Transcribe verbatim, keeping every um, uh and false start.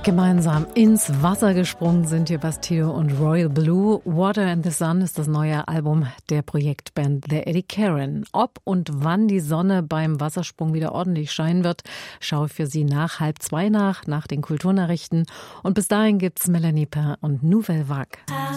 Gemeinsam ins Wasser gesprungen sind hier Bastille und Royal Blue. Water and the Sun ist das neue Album der Projektband The Eddie Karen. Ob und wann die Sonne beim Wassersprung wieder ordentlich scheinen wird, schaue ich für Sie nach halb zwei nach, nach den Kulturnachrichten. Und bis dahin gibt's Melanie Pain und Nouvelle Vague.